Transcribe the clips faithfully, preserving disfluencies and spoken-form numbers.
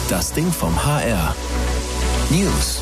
Das Ding vom H R. News.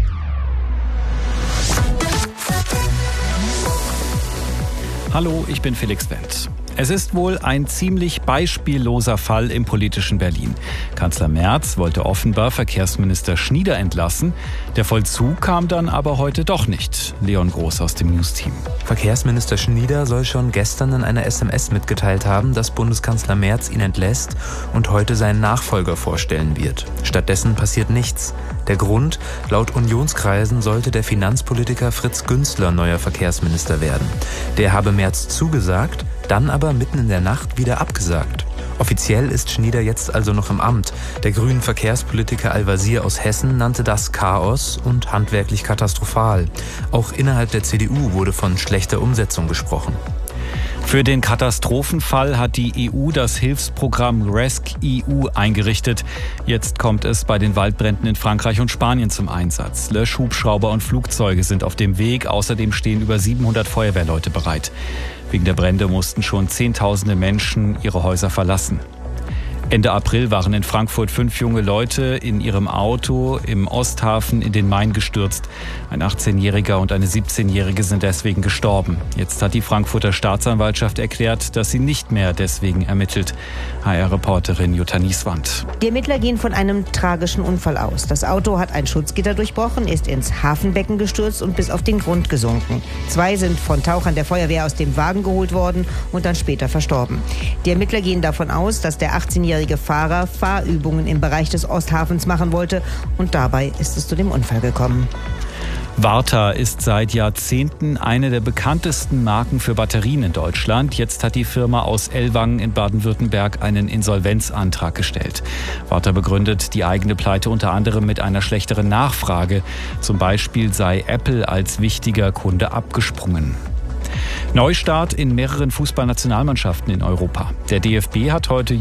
Hallo, ich bin Felix Wendt. Es ist wohl ein ziemlich beispielloser Fall im politischen Berlin. Kanzler Merz wollte offenbar Verkehrsminister Schnieder entlassen. Der Vollzug kam dann aber heute doch nicht. Leon Groß aus dem News-Team. Verkehrsminister Schnieder soll schon gestern in einer S M S mitgeteilt haben, dass Bundeskanzler Merz ihn entlässt und heute seinen Nachfolger vorstellen wird. Stattdessen passiert nichts. Der Grund: Laut Unionskreisen sollte der Finanzpolitiker Fritz Günzler neuer Verkehrsminister werden. Der habe Merz zugesagt, dann aber mitten in der Nacht wieder abgesagt. Offiziell ist Schnieder jetzt also noch im Amt. Der grünen Verkehrspolitiker Al-Wazir aus Hessen nannte das Chaos und handwerklich katastrophal. Auch innerhalb der C D U wurde von schlechter Umsetzung gesprochen. Für den Katastrophenfall hat die E U das Hilfsprogramm rescEU eingerichtet. Jetzt kommt es bei den Waldbränden in Frankreich und Spanien zum Einsatz. Löschhubschrauber und Flugzeuge sind auf dem Weg. Außerdem stehen über siebenhundert Feuerwehrleute bereit. Wegen der Brände mussten schon Zehntausende Menschen ihre Häuser verlassen. Ende April waren in Frankfurt fünf junge Leute in ihrem Auto im Osthafen in den Main gestürzt. Ein achtzehnjähriger und eine siebzehnjährige sind deswegen gestorben. Jetzt hat die Frankfurter Staatsanwaltschaft erklärt, dass sie nicht mehr deswegen ermittelt. H R-Reporterin Jutta Nieswand. Die Ermittler gehen von einem tragischen Unfall aus. Das Auto hat ein Schutzgitter durchbrochen, ist ins Hafenbecken gestürzt und bis auf den Grund gesunken. Zwei sind von Tauchern der Feuerwehr aus dem Wagen geholt worden und dann später verstorben. Die Ermittler gehen davon aus, dass der achtzehnjährige Fahrer Fahrübungen im Bereich des Osthafens machen wollte und dabei ist es zu dem Unfall gekommen. Varta ist seit Jahrzehnten eine der bekanntesten Marken für Batterien in Deutschland. Jetzt hat die Firma aus Ellwangen in Baden-Württemberg einen Insolvenzantrag gestellt. Varta begründet die eigene Pleite unter anderem mit einer schlechteren Nachfrage. Zum Beispiel sei Apple als wichtiger Kunde abgesprungen. Neustart in mehreren Fußballnationalmannschaften in Europa. Der D F B hat heute